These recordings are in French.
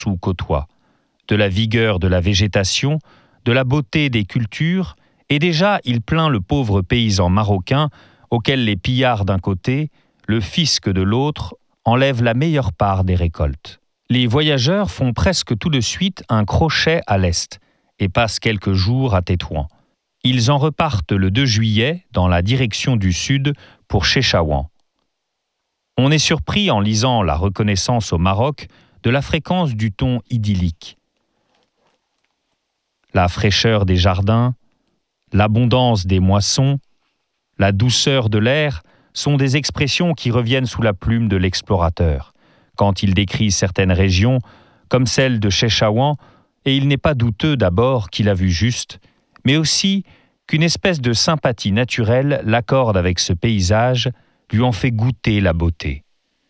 où côtoie, de la vigueur de la végétation, de la beauté des cultures, et déjà il plaint le pauvre paysan marocain auquel les pillards d'un côté, le fisc de l'autre, enlèvent la meilleure part des récoltes. Les voyageurs font presque tout de suite un crochet à l'est et passent quelques jours à Tétouan. Ils en repartent le 2 juillet dans la direction du sud pour Chefchaouen. On est surpris en lisant la reconnaissance au Maroc de la fréquence du ton idyllique. La fraîcheur des jardins, l'abondance des moissons, la douceur de l'air sont des expressions qui reviennent sous la plume de l'explorateur, quand il décrit certaines régions, comme celle de Chefchaouen, et il n'est pas douteux d'abord qu'il a vu juste, mais aussi qu'une espèce de sympathie naturelle l'accorde avec ce paysage, lui en fait goûter la beauté.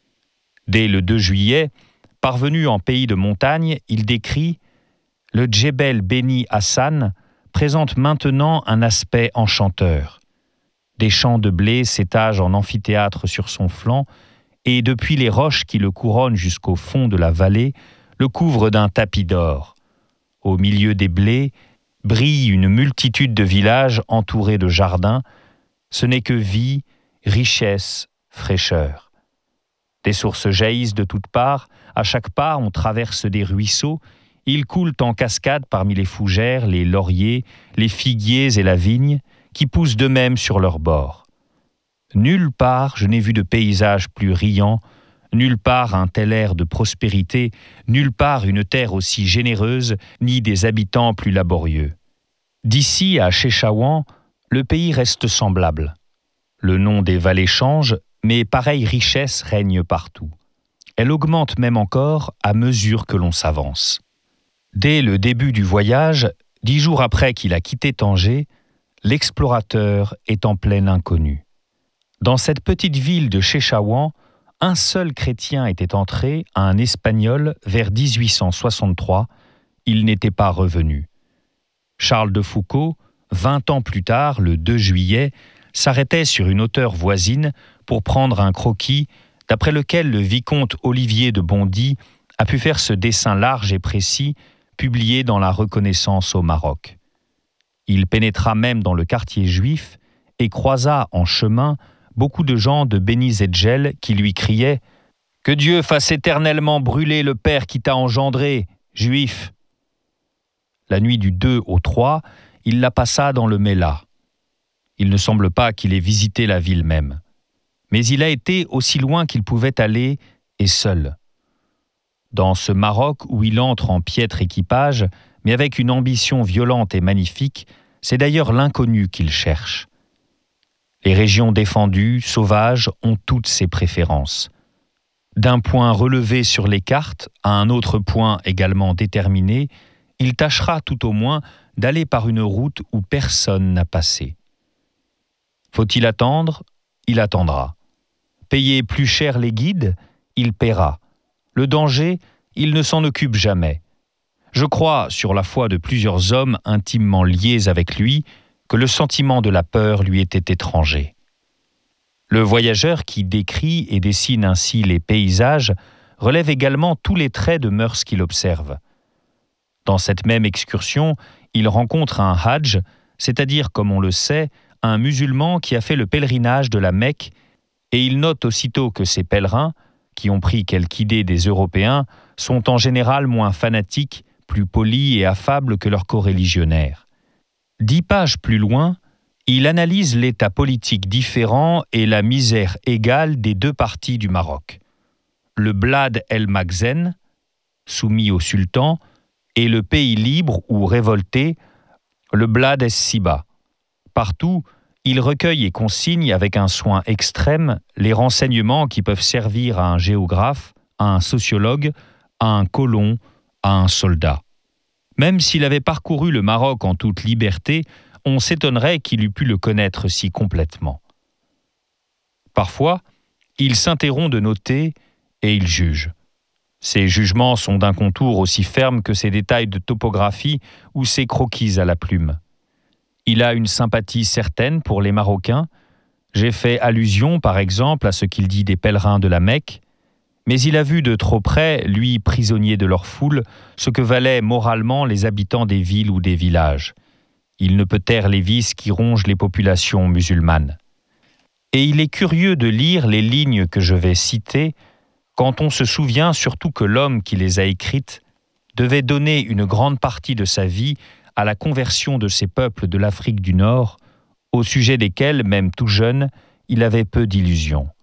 Dès le 2 juillet, parvenu en pays de montagne, il décrit « Le Djebel Beni Hassan présente maintenant un aspect enchanteur. Des champs de blé s'étagent en amphithéâtre sur son flanc, et depuis les roches qui le couronnent jusqu'au fond de la vallée, le couvrent d'un tapis d'or. Au milieu des blés, brille une multitude de villages entourés de jardins. Ce n'est que vie, richesse, fraîcheur. Des sources jaillissent de toutes parts, à chaque pas on traverse des ruisseaux, ils coulent en cascade parmi les fougères, les lauriers, les figuiers et la vigne, qui poussent d'eux-mêmes sur leurs bords. Nulle part je n'ai vu de paysage plus riant, nulle part un tel air de prospérité, nulle part une terre aussi généreuse, ni des habitants plus laborieux. D'ici à Chefchaouen, le pays reste semblable. Le nom des vallées change, mais pareille richesse règne partout. Elle augmente même encore à mesure que l'on s'avance. Dès le début du voyage, 10 jours après qu'il a quitté Tanger, l'explorateur est en plein inconnu. Dans cette petite ville de Chefchaouen, un seul chrétien était entré, un Espagnol, vers 1863. Il n'était pas revenu. Charles de Foucauld, 20 ans plus tard, le 2 juillet, s'arrêtait sur une hauteur voisine pour prendre un croquis d'après lequel le vicomte Olivier de Bondy a pu faire ce dessin large et précis publié dans la Reconnaissance au Maroc. Il pénétra même dans le quartier juif et croisa en chemin beaucoup de gens de Beni Zedjel qui lui criaient « Que Dieu fasse éternellement brûler le père qui t'a engendré, juif !» La nuit du 2 au 3, il la passa dans le Mela. Il ne semble pas qu'il ait visité la ville même. Mais il a été aussi loin qu'il pouvait aller, et seul. Dans ce Maroc où il entre en piètre équipage, mais avec une ambition violente et magnifique, c'est d'ailleurs l'inconnu qu'il cherche. Les régions défendues, sauvages, ont toutes ses préférences. D'un point relevé sur les cartes à un autre point également déterminé, il tâchera tout au moins d'aller par une route où personne n'a passé. Faut-il attendre ? Il attendra. Payer plus cher les guides ? Il paiera. Le danger, il ne s'en occupe jamais. Je crois, sur la foi de plusieurs hommes intimement liés avec lui, que le sentiment de la peur lui était étranger. Le voyageur qui décrit et dessine ainsi les paysages relève également tous les traits de mœurs qu'il observe. Dans cette même excursion, il rencontre un hadj, c'est-à-dire, comme on le sait, un musulman qui a fait le pèlerinage de la Mecque, et il note aussitôt que ces pèlerins, qui ont pris quelque idée des Européens, sont en général moins fanatiques, plus polis et affables que leurs coreligionnaires. 10 pages plus loin, il analyse l'état politique différent et la misère égale des deux parties du Maroc. Le Blad el Makhzen, soumis au sultan, et le pays libre ou révolté, le Blad es-Siba. Partout, il recueille et consigne avec un soin extrême les renseignements qui peuvent servir à un géographe, à un sociologue, à un colon, à un soldat. Même s'il avait parcouru le Maroc en toute liberté, on s'étonnerait qu'il eût pu le connaître si complètement. Parfois, il s'interrompt de noter et il juge. Ses jugements sont d'un contour aussi ferme que ses détails de topographie ou ses croquis à la plume. Il a une sympathie certaine pour les Marocains. J'ai fait allusion, par exemple, à ce qu'il dit des pèlerins de la Mecque, Mais il a vu de trop près, lui prisonnier de leur foule, ce que valaient moralement les habitants des villes ou des villages. Il ne peut taire les vices qui rongent les populations musulmanes. Et il est curieux de lire les lignes que je vais citer, quand on se souvient surtout que l'homme qui les a écrites devait donner une grande partie de sa vie à la conversion de ces peuples de l'Afrique du Nord, au sujet desquels, même tout jeune, il avait peu d'illusions.